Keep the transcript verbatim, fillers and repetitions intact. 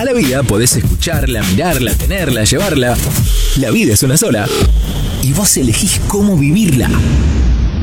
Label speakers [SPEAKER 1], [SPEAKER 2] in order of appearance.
[SPEAKER 1] A la vida podés escucharla, mirarla, tenerla, llevarla. La vida es una sola. Y vos elegís cómo vivirla.